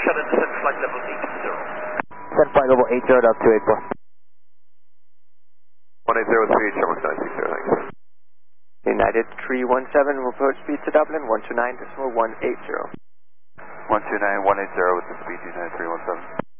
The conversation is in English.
caution and descent flight level 80. Descent flight level 80 up to 84. 180 with 3 Sherman 960, thanks. United 317, report speed to Dublin, 129.180. 129, 180 with the speed United 317.